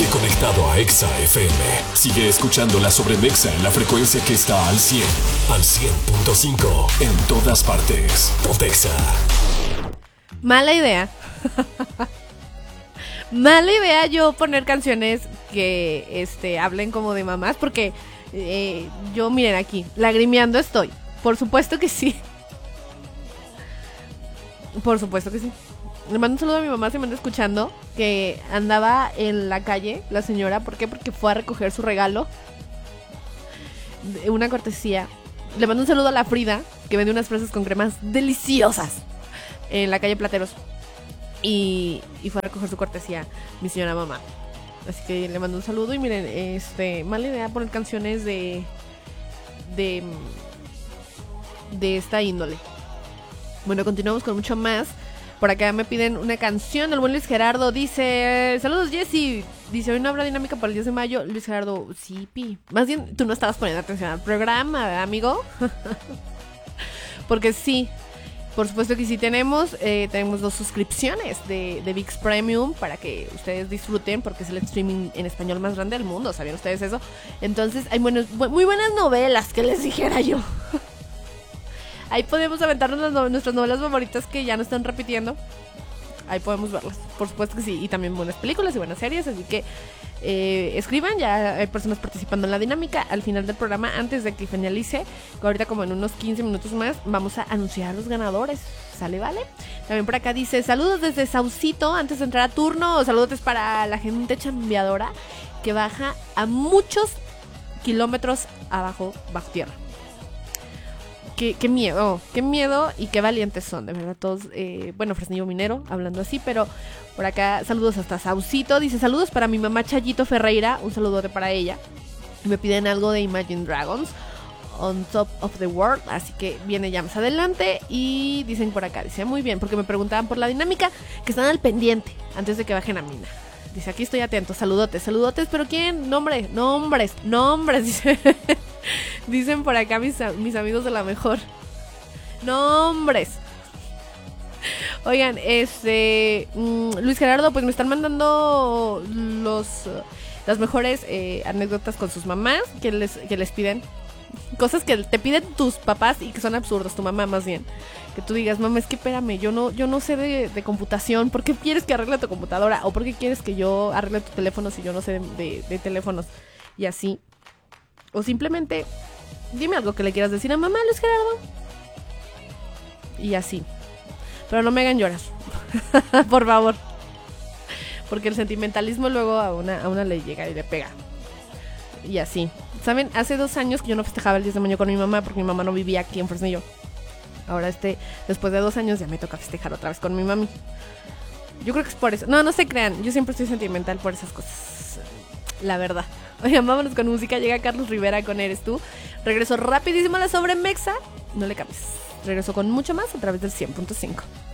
Mantente conectado a Exa FM. Sigue escuchando la Sobremexa en la frecuencia que está al 100, al 100.5 en todas partes. Ponte Exa. Mala idea. Mala idea yo poner canciones que hablen como de mamás, porque yo, miren aquí, lagrimeando estoy. Por supuesto que sí. Por supuesto que sí. Le mando un saludo a mi mamá si me anda escuchando, que andaba en la calle, la señora. ¿Por qué? Porque fue a recoger su regalo, una cortesía. Le mando un saludo a la Frida, que vende unas fresas con cremas deliciosas en la calle Plateros. Y fue a recoger su cortesía mi señora mamá. Así que le mando un saludo. Y miren, mala idea poner canciones de esta índole. Bueno, continuamos con mucho más. Por acá me piden una canción. El buen Luis Gerardo dice: saludos, Jessy. Dice: hoy no habrá dinámica para el 10 de mayo. Luis Gerardo, sí, pi. Más bien, tú no estabas poniendo atención al programa, ¿verdad, amigo? Porque sí, por supuesto que sí tenemos 2 suscripciones de ViX Premium para que ustedes disfruten, porque es el streaming en español más grande del mundo. ¿Sabían ustedes eso? Entonces hay muy buenas novelas, que les dijera yo. Ahí podemos aventarnos nuestras novelas favoritas que ya no están repitiendo. Ahí podemos verlas, por supuesto que sí. Y también buenas películas y buenas series. Así que escriban, ya hay personas participando en la dinámica. Al final del programa, antes de que finalice, ahorita como en unos 15 minutos más, vamos a anunciar a los ganadores. ¿Sale, vale? También por acá dice: saludos desde Saucito antes de entrar a turno. Saludos para la gente chambeadora que baja a muchos kilómetros bajo tierra. Qué miedo y qué valientes son, de verdad, todos. Bueno, Fresnillo Minero, hablando así, pero por acá, saludos hasta Saucito. Dice: saludos para mi mamá Chayito Ferreira, un saludote para ella. Me piden algo de Imagine Dragons, On Top of the World, así que viene ya más adelante. Y dicen por acá, dice: muy bien, porque me preguntaban por la dinámica, que están al pendiente antes de que bajen a mina. Dice: aquí estoy atento, saludotes, pero ¿quién? Nombres, dice. Dicen por acá mis amigos de la mejor. Nombres. Oigan, Luis Gerardo, pues me están mandando las mejores anécdotas con sus mamás que les piden. Cosas que te piden tus papás y que son absurdos, tu mamá más bien. Que tú digas: mamá, es que espérame, yo no sé de computación. ¿Por qué quieres que arregle tu computadora? ¿O por qué quieres que yo arregle tu teléfono si yo no sé de teléfonos? Y así. O simplemente, dime algo que le quieras decir a mamá, Luis Gerardo. Y así. Pero no me hagan llorar. Por favor. Porque el sentimentalismo luego a una le llega y le pega. Y así. ¿Saben? Hace 2 años que yo no festejaba el 10 de mayo con mi mamá, porque mi mamá no vivía aquí en Fresnillo. Ahora después de 2 años ya me toca festejar otra vez con mi mami. Yo creo que es por eso. No se crean. Yo siempre estoy sentimental por esas cosas. La verdad. Oigan, vámonos con música. Llega Carlos Rivera con Eres Tú. Regreso rapidísimo a la Sobremexa. No le cambies. Regreso con mucho más a través del 100.5.